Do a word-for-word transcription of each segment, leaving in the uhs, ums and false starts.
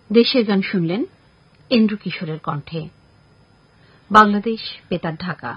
দেশের গান শুনলেন ইন্দ্র কিশোরের কণ্ঠে। বাংলাদেশ বেতার, ঢাকা।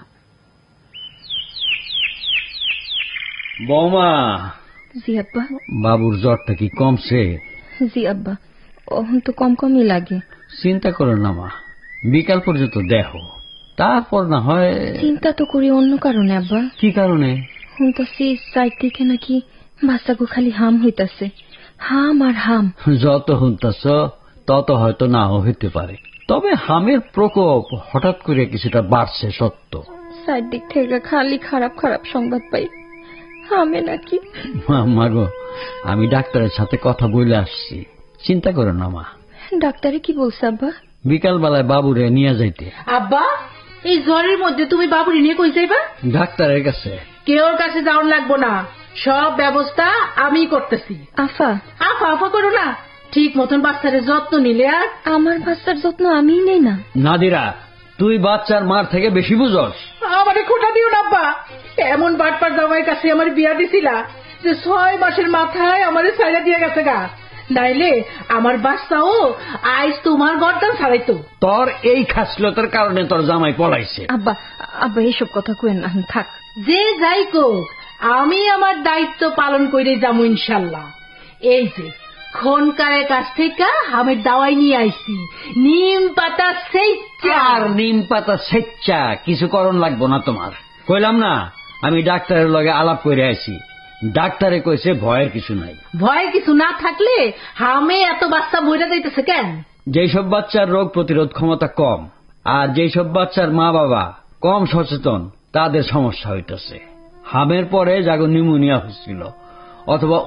বৌমা। জি আব্বা। বাবুর জ্বরটা কি কমছে? জি আব্বা, এখন তো কম কমই লাগে। চিন্তা করো না মা, বিকাল পর্যন্ত দেখো, তারপর না হয়। চিন্তা তো করি অন্য কারণে আব্বা। কি কারণে? শুনতাছি সাইড থেকে নাকি বাচ্চাগো খালি হাম হইতাছে, হাম আর হাম। যত শুনতাছ তত হয়তো নাও হইতে পারে, তবে হামের প্রকোপ হঠাৎ করে কিছুটা বাড়ছে সত্য। সাইড দিক থেকে খালি খারাপ খারাপ সংবাদ পাই, হামে নাকি। মা গো, আমি ডাক্তারের সাথে কথা বলে আসছি, চিন্তা করো না মা। ডাক্তারে কি বলছে আব্বা? বিকাল বেলায় বাবুরে নিয়ে যাইতে। আব্বা, এই জ্বরের মধ্যে তুমি বাবুরে নিয়ে কই যাইবা? ডাক্তারের কাছে। কেউর কাছে যাওয়ার লাগবো না, সব ব্যবস্থা আমি করতেছি। আফা আফা আফা করো না, ঠিক মতন বাচ্চাদের যত্ন নিলে। আর আমার বাচ্চার যত্ন আমি নেই না? নাদিরা, তুই বাচ্চার মার থেকে বেশি বুঝস। আমারে খোটা দিও না আব্বা, এমন বাটপার জামাইয়ের কাছে আমার বিয়া দিছিলা যে ছয় মাসের মাথায় আমারে ছাইড়া দিয়ে গেছে গা, নাইলে আমার বাচ্চাও আজ তোমার গর্দান ছাড়াইতো। তোর এই খাসলতার কারণে তোর জামাই পলাইছে। আব্বা আব্বা এইসব কথা কইেন না, থাক। যে যাই কোক, আমি আমার দায়িত্ব পালন করে যাবো ইনশাল্লাহ। এই যে খনকারের কাছ থেকে হামের দাওয়াই নিয়ে আইছি, নিম পাতা সেচ্চা। আর নিম পাতা সেচ্চা কিছু করণ লাগবো না তোমার, কইলাম না আমি ডাক্তারের লগে আলাপ করে আইছি। ডাক্তারে কইছে ভয়ের কিছু নাই। ভয় কিছু না থাকলে হামে এত বাচ্চা মরে যাইতেছে কেন? যেসব বাচ্চার রোগ প্রতিরোধ ক্ষমতা কম আর যেসব বাচ্চার মা বাবা কম সচেতন, তাদের সমস্যা হইতেছে। হামের পরে যাগো নিউমোনিয়া হয়েছিল অথবা